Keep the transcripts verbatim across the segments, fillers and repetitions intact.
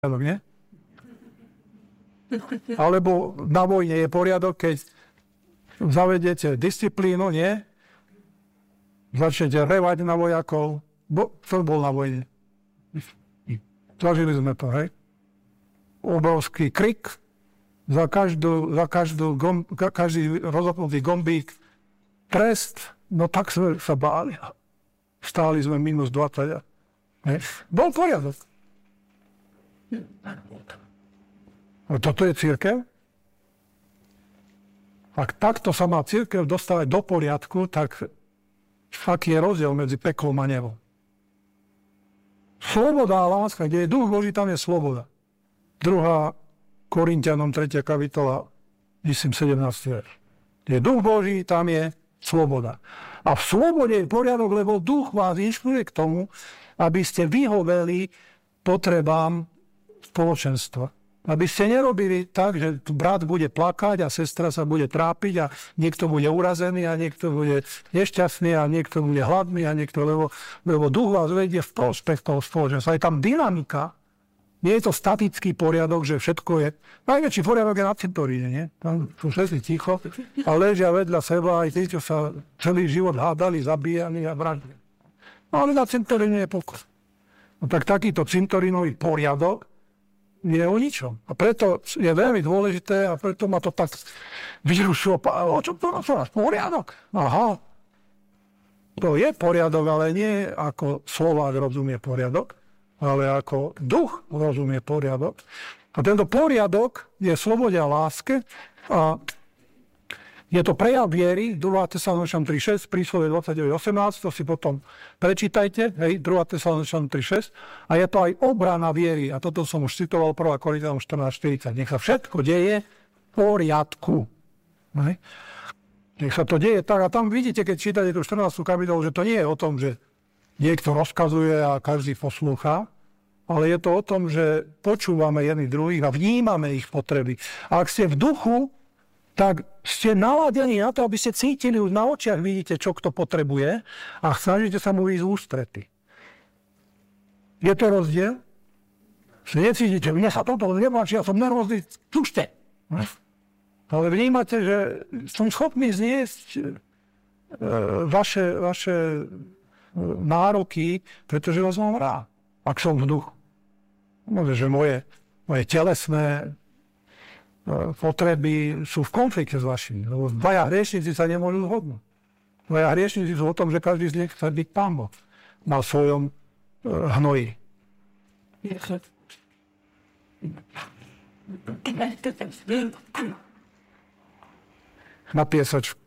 nie? Alebo na vojne je poriadok, keď zavedete disciplínu, nie? Začnete revať na vojakov. Bo, čo bol na vojne? Zažili sme to, hej? Obrovský krik za každú, za každú gom, každý rozopnutý gombík. Trest, no tak sme sa báli. Stáli sme minus dvadsať. Hej? Bol poriadok. A toto je cirkev? Ak takto sa má cirkev dostávať do poriadku, tak aký je rozdiel medzi peklom a nebom? Sloboda a láska, kde je duch Boží, tam je sloboda. Druhá Korinťanom tretia kapitola, myslím sedemnásty verš. Kde je duch Boží, tam je sloboda. A v slobode je poriadok, lebo duch vás inšpiruje k tomu, aby ste vyhoveli potrebám spoločenstva. Aby ste nerobili tak, že brat bude plakať a sestra sa bude trápiť a niekto bude urazený a niekto bude nešťastný a niekto bude hladný a niekto, lebo, lebo duch vás vedie v prospech toho spoločenstva. Je tam dynamika, nie je to statický poriadok, že všetko je. Najväčší poriadok je na cintoríne, nie? Tam sú všetci ticho a ležia vedľa seba aj tí, čo sa celý život hádali, zabíjali a vraždili. No ale na cintoríne je pokoj. No tak takýto cintorínový poriadok je o ničom. A preto je veľmi dôležité a preto ma to tak vyrušilo. O čom to náš poriadok? Aha. To je poriadok, ale nie ako Slovák rozumie poriadok, ale ako duch rozumie poriadok. A tento poriadok je slobode a láske a je to prejav viery, druhá Tesaloničanom tri šesť, príslovie dvadsaťdeväť osemnásť, to si potom prečítajte, hej, druhá Tesaloničanom tri šesť. A je to aj obrana viery. A toto som už citoval prvá Korinťanom štrnásť štyridsať. Nech sa všetko deje v poriadku. Hej. Nech sa to deje tak. A tam vidíte, keď čítate tú štrnástu kapitolu, že to nie je o tom, že niekto rozkazuje a každý poslúcha, ale je to o tom, že počúvame jedných druhých a vnímame ich potreby. A ak ste v duchu, tak ste naladení na to, aby ste cítili, už na očiach vidíte, čo kto potrebuje a snažíte sa mu ísť ústrety. Je to rozdiel? Že necítite, mne sa toto nepáči, ja som nervózny, tušte. Ale vnímate, že som schopný zniesť e, vaše, vaše nároky, pretože vás mám rád, ak som v duchu. Môže, že moje, moje telesné potreby sú v konflikte s vašimi. Lebo dvaja hriešnici sa nemôžu zhodnúť. Dvaja hriešnici sú o tom, že každý z nich chce byť Pán Boh na svojom uh, hnoji. Na piesačku.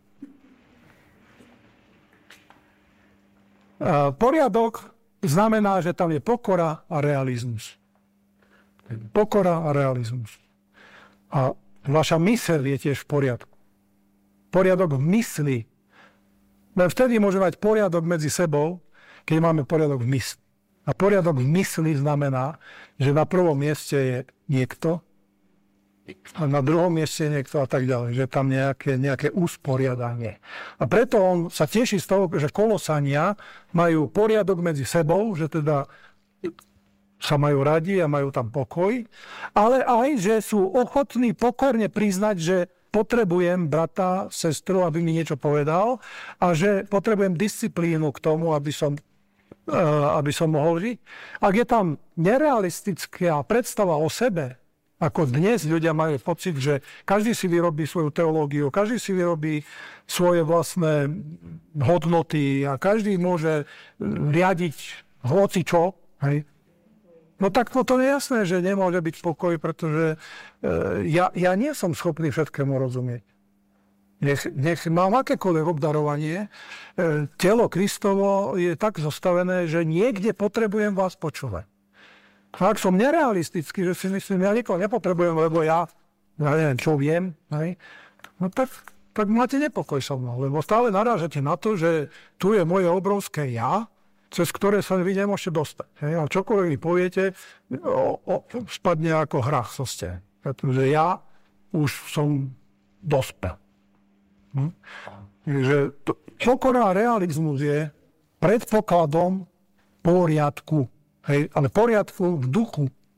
Uh, poriadok znamená, že tam je pokora a realizmus. Pokora a realizmus. A vaša myseľ je tiež v poriadku. Poriadok v mysli. Len vtedy môže mať poriadok medzi sebou, keď máme poriadok v mysli. A poriadok v mysli znamená, že na prvom mieste je niekto a na druhom mieste je niekto a tak ďalej. Že tam nejaké, nejaké usporiadanie. A preto on sa teší z toho, že Kolosania majú poriadok medzi sebou, že teda sa majú radi a majú tam pokoj, ale aj, že sú ochotní pokorne priznať, že potrebujem brata, sestru, aby mi niečo povedal a že potrebujem disciplínu k tomu, aby som, uh, aby som mohol žiť. Ak je tam nerealistická predstava o sebe, ako dnes ľudia majú pocit, že každý si vyrobí svoju teológiu, každý si vyrobí svoje vlastné hodnoty a každý môže riadiť hocičo, hej. No tak toto je jasné, že nemôže byť pokoj, pretože e, ja, ja nie som schopný všetkému rozumieť. Nech, nech mám akékoľvek obdarovanie, e, telo Kristovo je tak zostavené, že niekde potrebujem vás počúvať. A ak som nerealistický, že si myslím, ja nikoho nepotrebujem, lebo ja, ja neviem, čo viem, hej, no tak, tak máte nepokoj so mnou, lebo stále narážate na to, že tu je moje obrovské ja, cez ktoré sa vy nemôžete dostať. Hej? A čokoľvek vy poviete, o, o, spadne ako hrach zo steny. Pretože ja už som dospel. Hm? Takže pokora a realizmus je predpokladom poriadku. Hej, ale poriadku v duchu.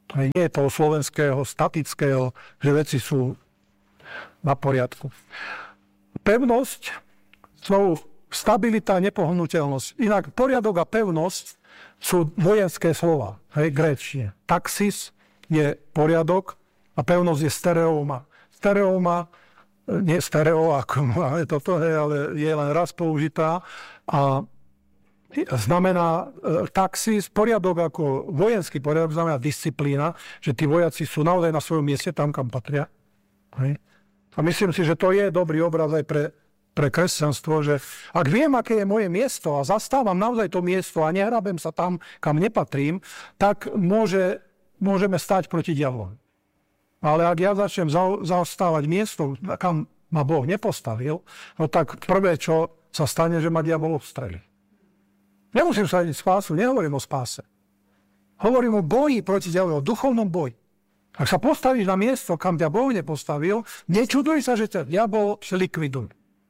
Nie je toho slovenského, statického, že veci sú na poriadku. Pevnosť, znovu stabilita, nepohnuteľnosť. Inak poriadok a pevnosť sú vojenské slova, hej, gréčne. Taxis je poriadok a pevnosť je stereóma. Stereóma, nie stereo, ako máme toto, hej, ale je len raz použitá a znamená e, taxis, poriadok ako vojenský poriadok, znamená disciplína, že tí vojaci sú naozaj na svojom mieste, tam, kam patria. Hej. A myslím si, že to je dobrý obraz aj pre, pre kresťanstvo, že ak viem, aké je moje miesto a zastávam naozaj to miesto a nehrabem sa tam, kam nepatrím, tak môže, môžeme stať proti diablovi. Ale ak ja začnem za, zastávať miesto, kam ma Boh nepostavil, no tak prvé, čo sa stane, že ma diabol obstrelí. Nemusím sa ide spásu, nehovorím o spáse. Hovorím o boji proti diablovi, o duchovnom boji. Ak sa postavíš na miesto, kam ťa Boh nepostavil, nečuduj sa, že ťa diabol likviduje.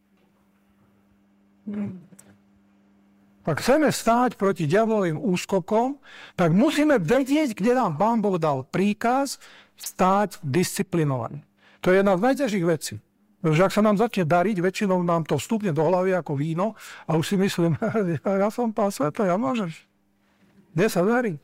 Ak chceme stáť proti diablovým úskokom, tak musíme vedieť, kde nám Pán Boh dal príkaz stáť disciplinovaný. To je jedna z najťažších vecí. Pretože ak sa nám začne dariť, väčšinou nám to vstupne do hlavy ako víno a už si myslím, ja som Pán sveta, ja môžeš. Kde sa darí?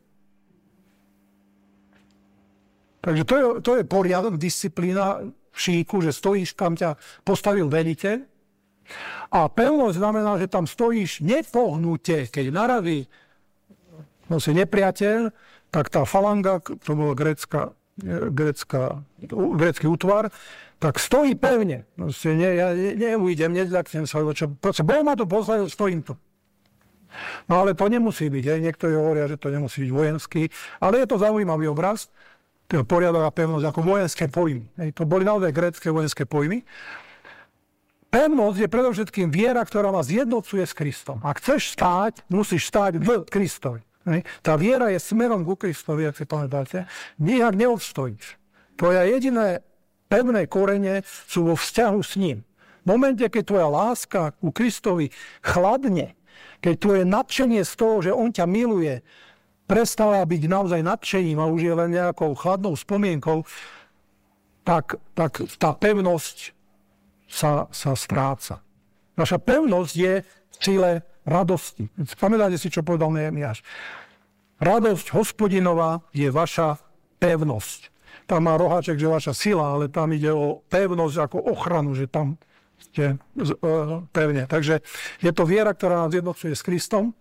Takže to je, to je poriadok, disciplína v šíku, že stojíš, kam ťa postavil veliteľ. A pevnosť znamená, že tam stojíš nepohnutie. Keď narazí no si nepriateľ, tak tá falanga, to bola grécka, grécka, grécky útvar, tak stojí pevne. Proste ne, ja ne, neujdem, nezľaknem sa, čo, proste Boh ma tu poslal, stojím tu. No ale to nemusí byť, hej. Niektorí hovoria, že to nemusí byť vojenský, ale je to zaujímavý obraz, to je poriadok a pevnosť ako vojenské pojmy. Hej. To boli naozaj grécke vojenské pojmy. Pevnosť je predovšetkým viera, ktorá vás zjednocuje s Kristom. Ak chceš stáť, musíš stáť v Kristovi. Hej. Tá viera je smerom ku Kristovi, ak si pamätáte. Nijak neobstojíš. Tvoja jediné pevné korene sú vo vzťahu s ním. V momente, keď tvoja láska ku Kristovi chladne, keď tvoje nadšenie z toho, že on ťa miluje, prestáva byť naozaj nadšením a už je len nejakou chladnou spomienkou, tak, tak tá pevnosť sa, sa stráca. Naša pevnosť je v sile radosti. Pamätáte si, čo povedal Nehemiáš. Radosť Hospodinová je vaša pevnosť. Tam má roháček, že vaša sila, ale tam ide o pevnosť ako ochranu, že tam ste pevne. Takže je to viera, ktorá nás jednocuje s Kristom.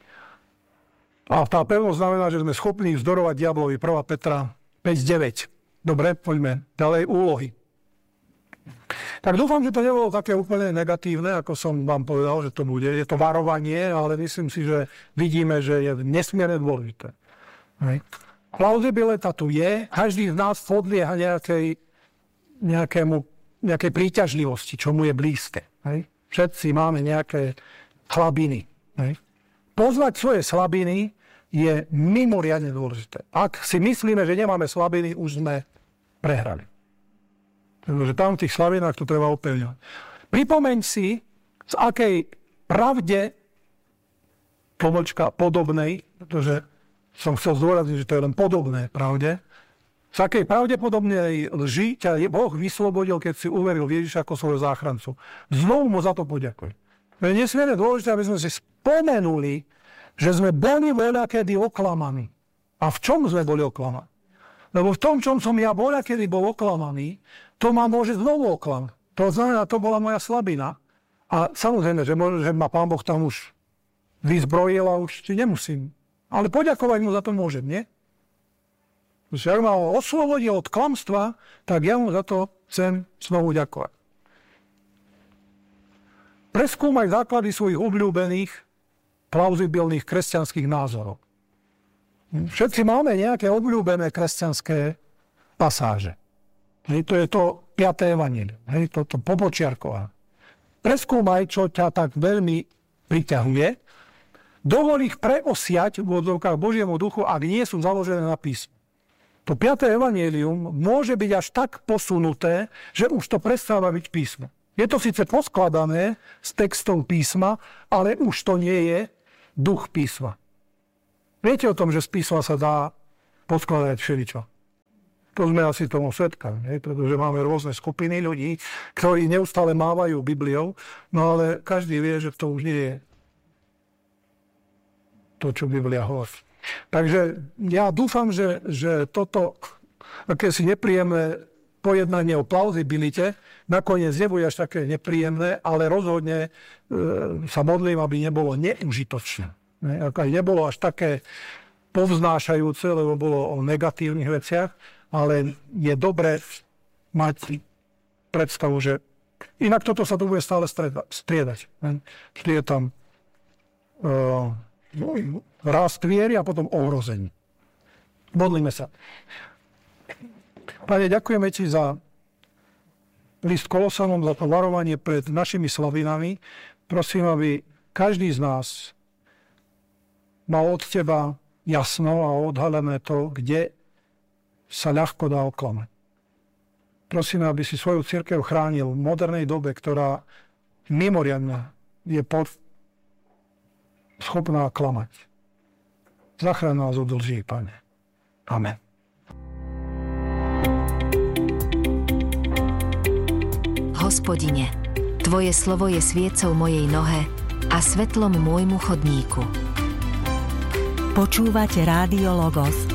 A tá pevnosť znamená, že sme schopní vzdorovať diablovi. prvá Petra päť deväť. Dobre, poďme ďalej. Úlohy. Tak dúfam, že to nebolo také úplne negatívne, ako som vám povedal, že to bude. Je to varovanie, ale myslím si, že vidíme, že je nesmierne dôležité. Hej. Plauzibilita tu je, každý z nás podlieha nejakej, nejakému, nejakej príťažlivosti, čo mu je blízke. Hej. Všetci máme nejaké slabiny. Hej. Poznať svoje slabiny je mimoriadne dôležité. Ak si myslíme, že nemáme slabiny, už sme prehrali. Takže tam v tých slabinách to treba upevňovať. Pripomeň si, z akej pravde, pomlčka podobnej, pretože som chcel zdôrazniť, že to je len podobné pravde. Z akej pravdepodobnej lži ťa Boh vyslobodil, keď si uveril v Ježiša ako svojho záchrancu. Znovu mu za to poďakuj. To je nesmierne dôležité, aby sme si spomenuli, že sme boli veľakedy oklamaní. A v čom sme boli oklamaní? Lebo v tom, čom som ja voľakedy bol oklamaný, to ma môže znovu oklamať. To znamená, to bola moja slabina. A samozrejme, že, môže, že ma Pán Boh tam už vyzbrojil a už si nemusím. Ale poďakovať mu za to môžem, nie? Pretože ak ma oslobodil od klamstva, tak ja mu za to chcem znovu ďakovať. Preskúmaj základy svojich obľúbených, plauzibilných kresťanských názorov. Všetci máme nejaké obľúbené kresťanské pasáže. Hej, to je to piaté evanjelium. Hej, toto popočiarková. Preskúmaj, čo ťa tak veľmi priťahuje. Dovol ich preosiať v odzovkách Božiemu duchu, ak nie sú založené na písme. To piaté evanjelium môže byť až tak posunuté, že už to prestáva byť písmo. Je to síce poskladané z textov písma, ale už to nie je duch písma. Viete o tom, že z písma sa dá poskladať všeličo. To sme asi tomu svedkami, pretože máme rôzne skupiny ľudí, ktorí neustále mávajú Bibliou, no ale každý vie, že to už nie je to, čo Biblia hovorí. Takže ja dúfam, že, že toto akési nepríjemné pojednanie o plauzibilite nakoniec nebude až také nepríjemné, ale rozhodne e, sa modlím, aby nebolo neužitočné. Ne? Aby nebolo až také povznášajúce, lebo bolo o negatívnych veciach, ale je dobre mať predstavu, že inak toto sa tu bude stále striedať. Ne? Vždy je tam e, rast viery a potom ohrozenie. Modlíme sa. Pane, ďakujeme Ti za list Kolosanom, za to varovanie pred našimi slavinami. Prosím, aby každý z nás mal od Teba jasno a odhalené to, kde sa ľahko dá oklamať. Prosím, aby si svoju cirkev chránil v modernej dobe, ktorá mimoriadne je pod... schopná klamať. Zachráň nás od lží, Pane. Amen. Hospodine, Tvoje slovo je sviecou mojej nohe a svetlom môjmu chodníku. Počúvate Rádio Logos,